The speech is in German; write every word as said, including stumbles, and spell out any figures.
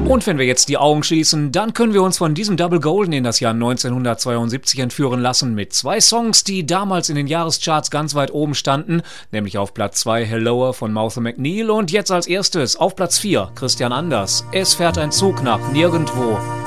Und wenn wir jetzt die Augen schließen, dann können wir uns von diesem Double Golden in das Jahr neunzehnhundertzweiundsiebzig entführen lassen mit zwei Songs, die damals in den Jahrescharts ganz weit oben standen, nämlich auf Platz zwei Helloer von Martha McNeil und jetzt als erstes auf Platz vier Christian Anders. Es fährt ein Zug nach Nirgendwo.